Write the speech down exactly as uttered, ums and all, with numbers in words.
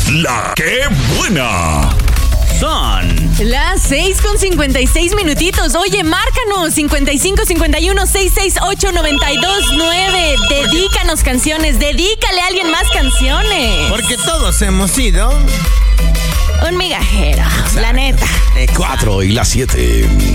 La que buena. Son las seis con cincuenta y seis minutitos. Oye, márcanos cincuenta y cinco cincuenta y uno sesenta y ocho noventa y dos nueve. Dedícanos canciones, dedícale a alguien más canciones. Porque todos hemos sido un migajero, la neta. Cuatro y las siete.